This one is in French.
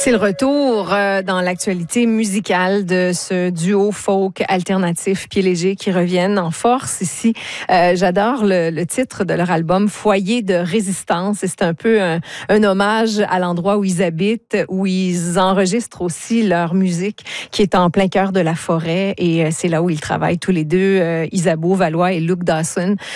C'est le retour dans l'actualité musicale de ce duo folk alternatif Pieds légers qui reviennent en force ici. J'adore le titre de leur album Foyer de résistance. Et c'est un peu un hommage à l'endroit où ils habitent, où ils enregistrent aussi leur musique qui est en plein cœur de la forêt. Et c'est là où ils travaillent tous les deux, Isabeau Valois et Luke Dawson.